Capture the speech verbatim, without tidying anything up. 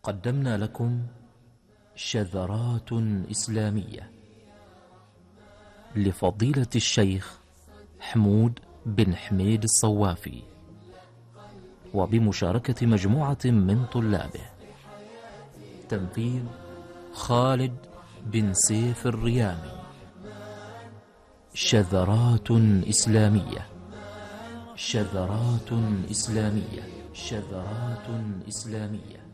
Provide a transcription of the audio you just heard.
قدمنا لكم شذرات إسلامية لفضيلة الشيخ حمود بن حميد الصوافي، وبمشاركة مجموعة من طلابه. تنفيذ خالد بن سيف الريامي. شذرات إسلامية شذرات إسلامية شذرات إسلامية